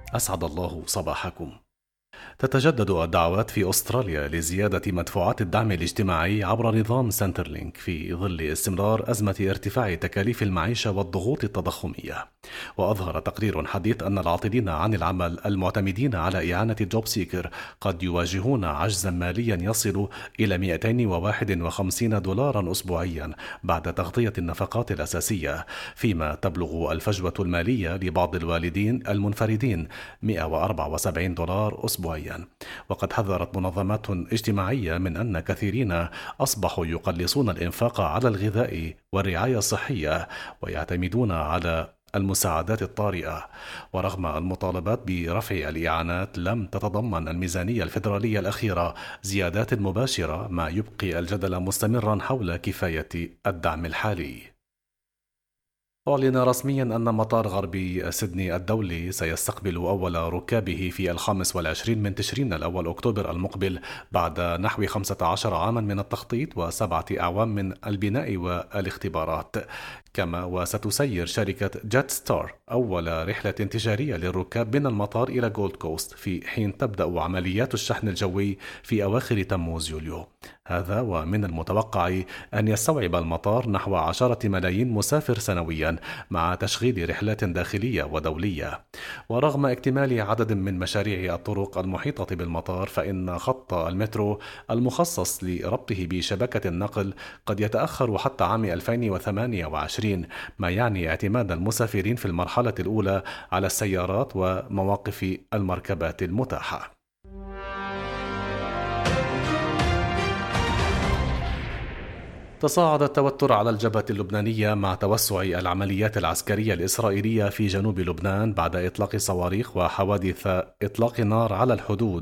أسعد الله صباحكم. تتجدد الدعوات في أستراليا لزيادة مدفوعات الدعم الاجتماعي عبر نظام سنترلينك في ظل استمرار أزمة ارتفاع تكاليف المعيشة والضغوط التضخمية. وأظهر تقرير حديث أن العاطلين عن العمل المعتمدين على إعانة جوب سيكر قد يواجهون عجزا ماليا يصل إلى $251 أسبوعيا بعد تغطية النفقات الأساسية، فيما تبلغ الفجوة المالية لبعض الوالدين المنفردين $174 أسبوعيا. وقد حذرت منظمات اجتماعية من أن كثيرين أصبحوا يقلصون الإنفاق على الغذاء والرعاية الصحية ويعتمدون على المساعدات الطارئة. ورغم المطالبات برفع الإعانات، لم تتضمن الميزانية الفيدرالية الأخيرة زيادات مباشرة، ما يبقي الجدل مستمرا حول كفاية الدعم الحالي. أعلن رسميا أن مطار غربي سيدني الدولي سيستقبل أول ركابه في 25 من تشرين الأول أكتوبر المقبل، بعد نحو 15 عاما من التخطيط و7 أعوام من البناء والاختبارات. كما وستسير شركة جيت ستار أول رحلة تجارية للركاب من المطار إلى جولد كوست، في حين تبدأ عمليات الشحن الجوي في أواخر تموز يوليو. هذا ومن المتوقع أن يستوعب المطار نحو 10 ملايين مسافر سنويا، مع تشغيل رحلات داخلية ودولية. ورغم اكتمال عدد من مشاريع الطرق المحيطة بالمطار، فإن خط المترو المخصص لربطه بشبكة النقل قد يتأخر حتى عام 2028، ما يعني اعتماد المسافرين في المرحلة الأولى على السيارات ومواقف المركبات المتاحة. تصاعد التوتر على الجبهة اللبنانية مع توسع العمليات العسكرية الإسرائيلية في جنوب لبنان بعد إطلاق صواريخ وحوادث إطلاق نار على الحدود